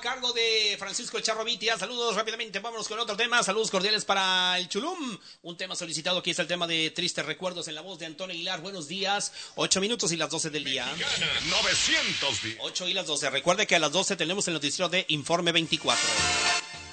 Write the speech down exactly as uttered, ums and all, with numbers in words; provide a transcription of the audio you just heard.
cargo de Francisco El Charro Vitia. Saludos rápidamente, vámonos con otro tema. Saludos cordiales para el Chulum. Un tema solicitado, aquí está el tema de Tristes Recuerdos en la voz de Antonio Aguilar. Buenos días, ocho minutos y las doce del día. Mexicana novecientos diez. ocho y las doce. Recuerde que a las doce tenemos el noticiero de Informe veinticuatro.